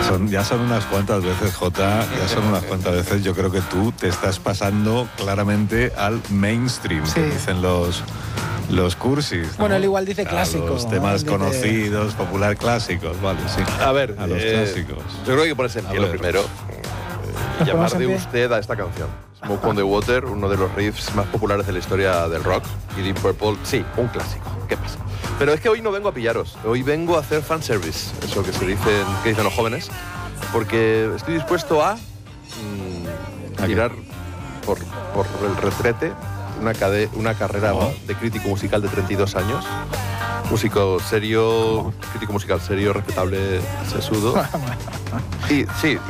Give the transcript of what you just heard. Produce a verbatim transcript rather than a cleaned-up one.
son, ya son unas cuantas veces, Jota, ya son unas cuantas veces. Yo creo que tú te estás pasando claramente al mainstream, Sí. que dicen los, los cursis, ¿no? Bueno, él igual dice A clásico, los ¿no? temas Dice- conocidos, popular clásicos, vale, sí. A ver, A los eh, clásicos. Yo creo que hay que ponerse en A pie lo ver. primero. eh, ¿Nos llamar ponemos en de pie? usted a esta canción. Smoke on the Water, uno de los riffs más populares de la historia del rock. Y Deep Purple, sí, un clásico. ¿Qué pasa? Pero es que hoy no vengo a pillaros. Hoy vengo a hacer fanservice. Eso que se dicen, que dicen los jóvenes. Porque estoy dispuesto a mm, ¿A qué? tirar por, por el retrete una, cade- una carrera Oh. de crítico musical de treinta y dos años. Músico serio, crítico musical serio, respetable, sesudo. Y sí,